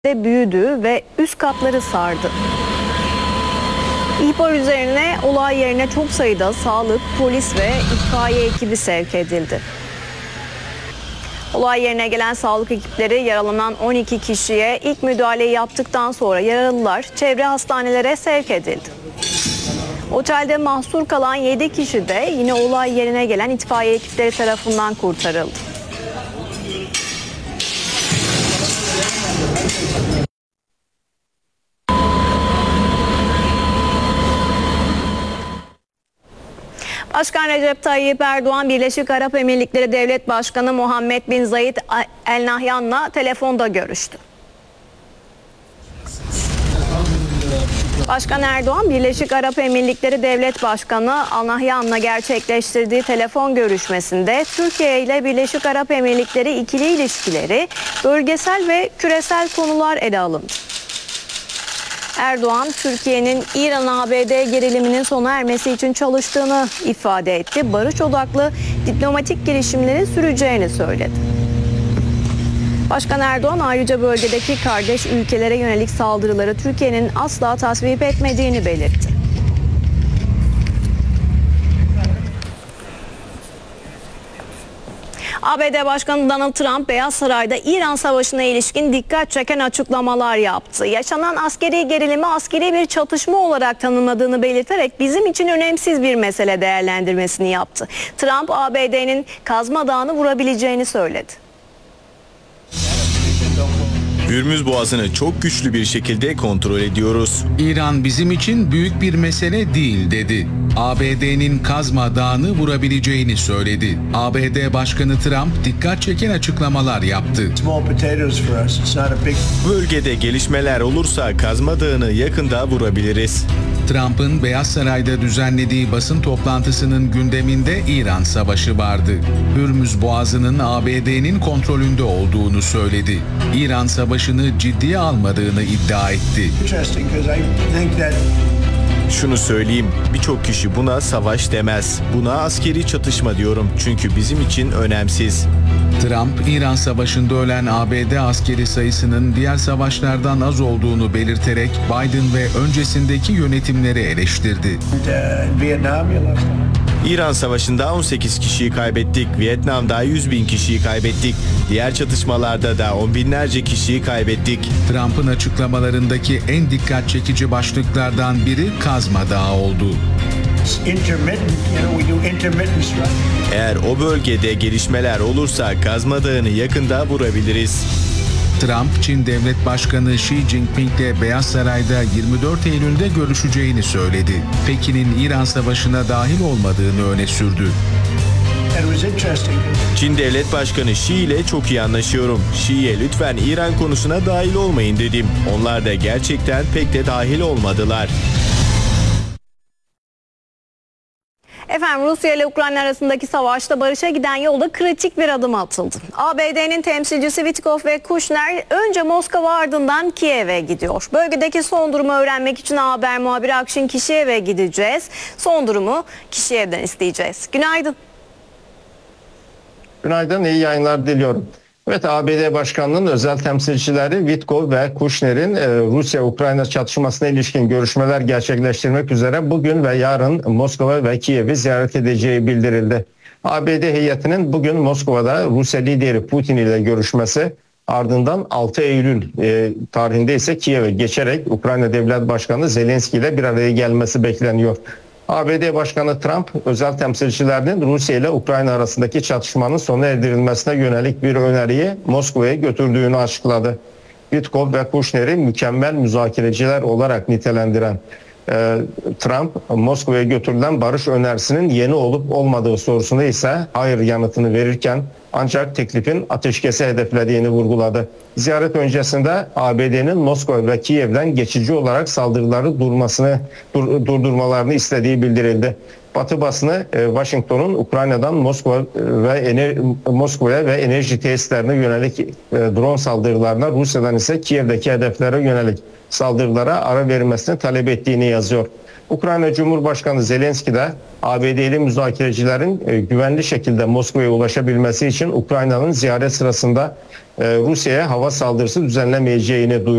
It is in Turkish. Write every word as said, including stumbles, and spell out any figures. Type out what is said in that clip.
de büyüdü ve üst katları sardı. İhbar üzerine olay yerine çok sayıda sağlık, polis ve itfaiye ekibi sevk edildi. Olay yerine gelen sağlık ekipleri yaralanan on iki kişiye ilk müdahaleyi yaptıktan sonra yaralılar çevre hastanelere sevk edildi. Otelde mahsur kalan yedi kişi de yine olay yerine gelen itfaiye ekipleri tarafından kurtarıldı. Başkan Recep Tayyip Erdoğan, Birleşik Arap Emirlikleri Devlet Başkanı Muhammed Bin Zayed Al Nahyan'la telefonda görüştü. Başkan Erdoğan, Birleşik Arap Emirlikleri Devlet Başkanı Al Nahyan'la gerçekleştirdiği telefon görüşmesinde Türkiye ile Birleşik Arap Emirlikleri ikili ilişkileri, bölgesel ve küresel konular ele alındı. Erdoğan, Türkiye'nin İran-A B D geriliminin sona ermesi için çalıştığını ifade etti. Barış odaklı diplomatik girişimlerin süreceğini söyledi. Başkan Erdoğan ayrıca bölgedeki kardeş ülkelere yönelik saldırıları Türkiye'nin asla tasvip etmediğini belirtti. A B D Başkanı Donald Trump, Beyaz Saray'da İran Savaşı'na ilişkin dikkat çeken açıklamalar yaptı. Yaşanan askeri gerilimi askeri bir çatışma olarak tanımladığını belirterek bizim için önemsiz bir mesele değerlendirmesini yaptı. Trump, A B D'nin Kazma Dağı'nı vurabileceğini söyledi. Hürmüz Boğazı'nı çok güçlü bir şekilde kontrol ediyoruz. İran bizim için büyük bir mesele değil dedi. A B D'nin Kazma Dağı'nı vurabileceğini söyledi. A B D Başkanı Trump dikkat çeken açıklamalar yaptı. Bölgede gelişmeler olursa Kazma Dağı'nı yakında vurabiliriz. Trump'ın Beyaz Saray'da düzenlediği basın toplantısının gündeminde İran Savaşı vardı. Hürmüz Boğazı'nın A B D'nin kontrolünde olduğunu söyledi. İran Savaşı'nı ciddiye almadığını iddia etti. Şunu söyleyeyim, birçok kişi buna savaş demez. Buna askeri çatışma diyorum çünkü bizim için önemsiz. Trump, İran Savaşı'nda ölen A B D askeri sayısının diğer savaşlardan az olduğunu belirterek Biden ve öncesindeki yönetimleri eleştirdi. İran Savaşı'nda on sekiz kişiyi kaybettik, Vietnam'da yüz bin kişiyi kaybettik, diğer çatışmalarda da on binlerce kişiyi kaybettik. Trump'ın açıklamalarındaki en dikkat çekici başlıklardan biri Kazma Dağı oldu. Eğer o bölgede gelişmeler olursa Kazma Dağı'nı yakında vurabiliriz. Trump, Çin Devlet Başkanı Xi Jinping'le Beyaz Saray'da yirmi dört Eylül'de görüşeceğini söyledi. Pekin'in İran Savaşı'na dahil olmadığını öne sürdü. Çin Devlet Başkanı Xi ile çok iyi anlaşıyorum. Xi'ye lütfen İran konusuna dahil olmayın dedim. Onlar da gerçekten pek de dahil olmadılar. Efendim, Rusya ile Ukrayna arasındaki savaşta barışa giden yolda kritik bir adım atıldı. A B D'nin temsilcisi Witkoff ve Kushner önce Moskova ardından Kiev'e gidiyor. Bölgedeki son durumu öğrenmek için haber muhabiri Akşin Kişiyev'e gideceğiz. Son durumu Kişiyev'den isteyeceğiz. Günaydın. Günaydın, iyi yayınlar diliyorum. Evet, A B D Başkanlığı'nın özel temsilcileri Witkoff ve Kushner'in Rusya-Ukrayna çatışmasına ilişkin görüşmeler gerçekleştirmek üzere bugün ve yarın Moskova ve Kiev'i ziyaret edeceği bildirildi. A B D heyetinin bugün Moskova'da Rusya lideri Putin ile görüşmesi, ardından altı Eylül tarihinde ise Kiev'e geçerek Ukrayna Devlet Başkanı Zelenski ile bir araya gelmesi bekleniyor. A B D Başkanı Trump, özel temsilcilerinin Rusya ile Ukrayna arasındaki çatışmanın sona erdirilmesine yönelik bir öneriyi Moskova'ya götürdüğünü açıkladı. Witkoff ve Kushner'i mükemmel müzakereciler olarak nitelendiren e, Trump, Moskova'ya götürülen barış önerisinin yeni olup olmadığı sorusuna ise hayır yanıtını verirken ancak teklifin ateşkesi hedeflediğini vurguladı. Ziyaret öncesinde A B D'nin Moskova ve Kiev'den geçici olarak saldırıları durmasını dur, durdurmalarını istediği bildirildi. Batı basını Washington'un Ukrayna'dan Moskova ve Moskova'ya ve enerji tesislerine yönelik drone saldırılarına, Rusya'dan ise Kiev'deki hedeflere yönelik saldırılara ara verilmesini talep ettiğini yazıyor. Ukrayna Cumhurbaşkanı Zelenski de A B D'li müzakerecilerin güvenli şekilde Moskova'ya ulaşabilmesi için Ukrayna'nın ziyaret sırasında e, Rusya'ya hava saldırısı düzenlemeyeceğini duyurdu.